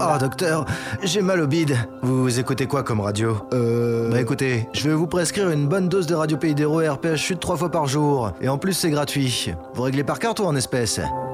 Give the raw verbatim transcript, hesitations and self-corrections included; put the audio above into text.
Oh docteur, j'ai mal au bide. Vous écoutez quoi comme radio? Euh... Bah écoutez, je vais vous prescrire une bonne dose de Radio Pays d'Hérault R P H chute trois fois par jour. Et en plus c'est gratuit. Vous réglez par carte ou en espèces?